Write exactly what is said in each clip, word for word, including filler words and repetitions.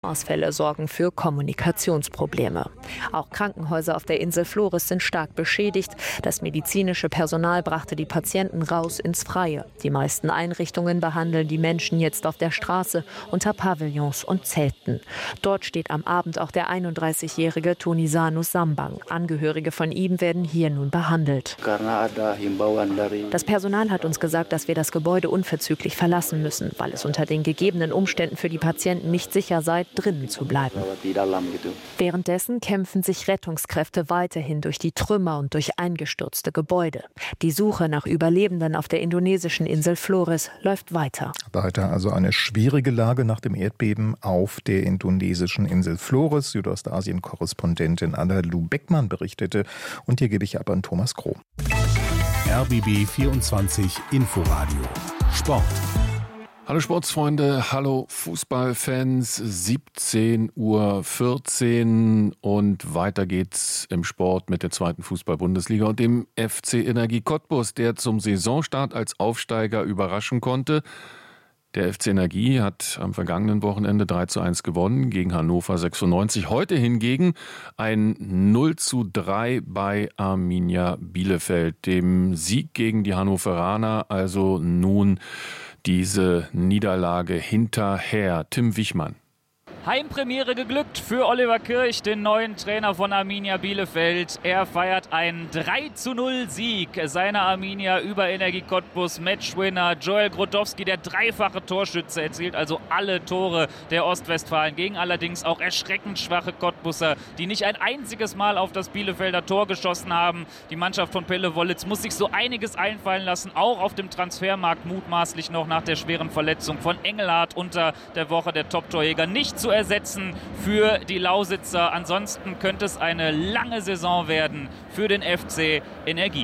Ausfälle sorgen für Kommunikationsprobleme. Auch Krankenhäuser auf der Insel Flores sind stark beschädigt. Das medizinische Personal brachte die Patienten raus ins Freie. Die meisten Einrichtungen behandeln die Menschen jetzt auf der Straße unter Pavillons und Zelten. Dort steht am Abend auch der einunddreißigjährige Tunisano Sambang. Angehörige von ihm werden hier nun behandelt. Das Personal hat uns gesagt, dass wir das Gebäude unverzüglich verlassen müssen, weil es unter den gegebenen Umständen für die Patienten nicht sicher sei, drinnen zu bleiben. Währenddessen kämpfen sich Rettungskräfte weiterhin durch die Trümmer und durch eingestürzte Gebäude. Die Suche nach Überlebenden auf der indonesischen Insel Flores läuft weiter. Weiter also eine schwierige Lage nach dem Erdbeben auf der indonesischen Insel Flores. Südostasien-Korrespondentin Anna-Lu Beckmann berichtete. Und hier gebe ich ab an Thomas Kroh. R B B vierundzwanzig Inforadio Sport. Hallo Sportsfreunde, hallo Fußballfans, siebzehn Uhr vierzehn und weiter geht's im Sport mit der zweiten Fußball-Bundesliga und dem F C Energie Cottbus, der zum Saisonstart als Aufsteiger überraschen konnte. Der F C Energie hat am vergangenen Wochenende drei zu eins gewonnen gegen Hannover sechsundneunzig. Heute hingegen ein null zu drei bei Arminia Bielefeld. Dem Sieg gegen die Hannoveraner also nun diese Niederlage hinterher. Tim Wichmann. Heimpremiere geglückt für Oliver Kirch, den neuen Trainer von Arminia Bielefeld. Er feiert einen drei zu null Sieg seiner Arminia über Energie Cottbus. Matchwinner Joel Grotowski, der dreifache Torschütze, erzielt also alle Tore der Ostwestfalen gegen allerdings auch erschreckend schwache Cottbusser, die nicht ein einziges Mal auf das Bielefelder Tor geschossen haben. Die Mannschaft von Pelle Wollitz muss sich so einiges einfallen lassen, auch auf dem Transfermarkt mutmaßlich noch nach der schweren Verletzung von Engelhardt unter der Woche, der Top-Torjäger, nicht zu ersetzen für die Lausitzer. Ansonsten könnte es eine lange Saison werden für den F C Energie.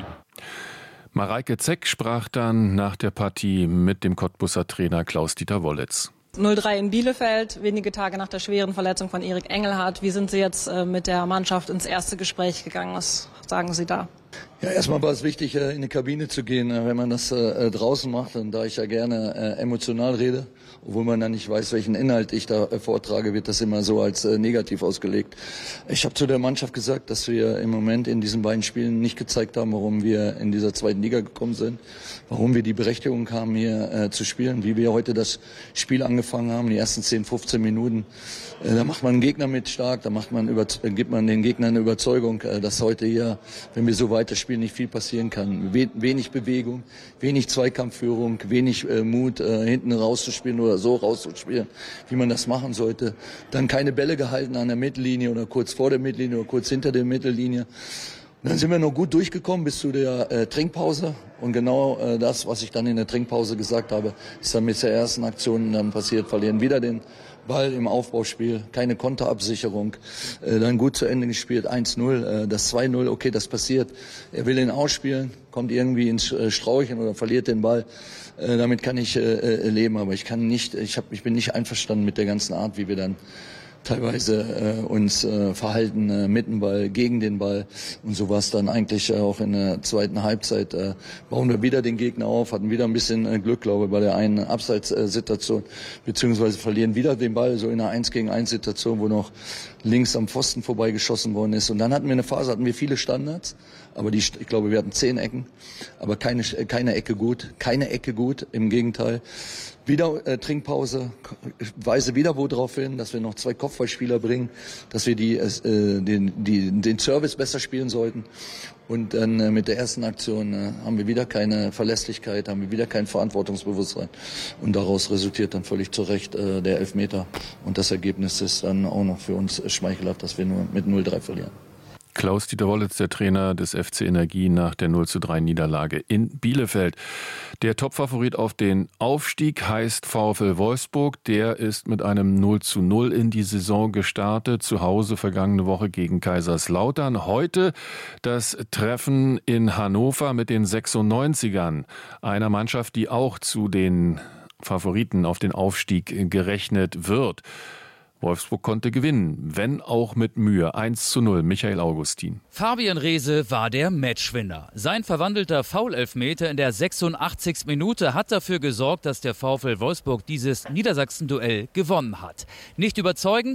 Mareike Zeck sprach dann nach der Partie mit dem Cottbusser Trainer Klaus-Dieter Wollitz. null drei in Bielefeld, wenige Tage nach der schweren Verletzung von Erik Engelhardt. Wie sind Sie jetzt äh, mit der Mannschaft ins erste Gespräch gegangen? Was sagen Sie da? Ja, erstmal war es wichtig, äh, in die Kabine zu gehen, äh, wenn man das äh, draußen macht. Und da ich ja gerne äh, emotional rede, obwohl man dann nicht weiß, welchen Inhalt ich da äh, vortrage, wird das immer so als äh, negativ ausgelegt. Ich habe zu der Mannschaft gesagt, dass wir im Moment in diesen beiden Spielen nicht gezeigt haben, warum wir in dieser zweiten Liga gekommen sind, warum wir die Berechtigung haben, hier äh, zu spielen, wie wir heute das Spiel angefangen haben, die ersten zehn, fünfzehn Minuten. Äh, da macht man einen Gegner mit stark, da macht man über, äh, gibt man den Gegnern eine Überzeugung, äh, dass heute hier, wenn wir so weiterspielen, nicht viel passieren kann. We- wenig Bewegung, wenig Zweikampfführung, wenig äh, Mut, äh, hinten rauszuspielen oder so rauszuspielen, wie man das machen sollte. Dann keine Bälle gehalten an der Mittellinie oder kurz vor der Mittellinie oder kurz hinter der Mittellinie. Und dann sind wir noch gut durchgekommen bis zu der äh, Trinkpause. Und genau äh, das, was ich dann in der Trinkpause gesagt habe, ist dann mit der ersten Aktion dann passiert. Verlieren wieder den Ball im Aufbauspiel, keine Konterabsicherung, äh, dann gut zu Ende gespielt, eins null, äh, das zwei null, okay, das passiert. Er will ihn ausspielen, kommt irgendwie ins äh, Straucheln oder verliert den Ball. Äh, damit kann ich äh, leben, aber ich kann nicht, ich, hab, ich bin nicht einverstanden mit der ganzen Art, wie wir dann teilweise äh, uns äh, verhalten äh, mit dem Ball, gegen den Ball. Und so war es dann eigentlich äh, auch in der zweiten Halbzeit. Äh, bauen wir wieder den Gegner auf, hatten wieder ein bisschen äh, Glück, glaube ich, bei der einen Abseitssituation, beziehungsweise verlieren wieder den Ball, so in einer eins gegen eins Situation, wo noch links am Pfosten vorbeigeschossen worden ist. Und dann hatten wir eine Phase, hatten wir viele Standards, aber die, ich glaube, wir hatten zehn Ecken, aber keine, keine Ecke gut, keine Ecke gut, im Gegenteil. Wieder äh, Trinkpause, weise wieder wo drauf hin, dass wir noch zwei Kopfballspieler bringen, dass wir die, äh, den, die, den Service besser spielen sollten. Und dann äh, mit der ersten Aktion äh, haben wir wieder keine Verlässlichkeit, haben wir wieder kein Verantwortungsbewusstsein. Und daraus resultiert dann völlig zu Recht äh, der Elfmeter. Und das Ergebnis ist dann auch noch für uns schmeichelhaft, dass wir nur mit null drei verlieren. Klaus-Dieter Wollitz, der Trainer des F C Energie nach der null zu drei Niederlage in Bielefeld. Der Topfavorit auf den Aufstieg heißt VfL Wolfsburg. Der ist mit einem null zu null in die Saison gestartet. Zu Hause vergangene Woche gegen Kaiserslautern. Heute das Treffen in Hannover mit den sechsundneunzigern. Einer Mannschaft, die auch zu den Favoriten auf den Aufstieg gerechnet wird. Wolfsburg konnte gewinnen, wenn auch mit Mühe. eins zu null, Michael Augustin. Fabian Reese war der Matchwinner. Sein verwandelter Foul-Elfmeter in der sechsundachtzigsten Minute hat dafür gesorgt, dass der VfL Wolfsburg dieses Niedersachsen-Duell gewonnen hat. Nicht überzeugend,